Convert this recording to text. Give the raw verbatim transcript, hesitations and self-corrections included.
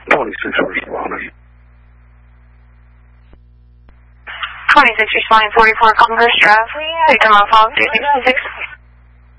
twenty-six responding. twenty-six responding, forty-four Congress Drive. We had a demo file, six.